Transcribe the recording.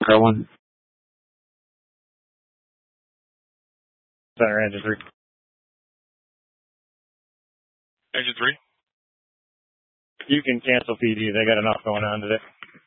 Going. Center, engine 3. Engine 3? You can cancel PD. They got enough going on today.